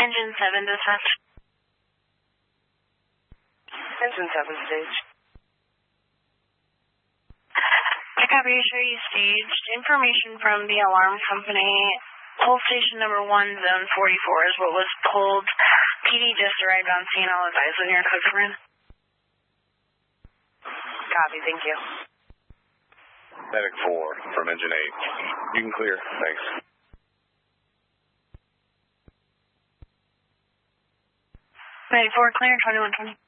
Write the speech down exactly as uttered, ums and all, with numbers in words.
Engine seven dispatch. Engine seven stage. I copy, show you staged. Information from the alarm company. Pull station number one, zone forty-four is what was pulled. P D just arrived on scene. I'll advise when you're code for in. Copy, thank you. Medic four from engine eight. You can clear, thanks. Medic four, clear, twenty-one twenty.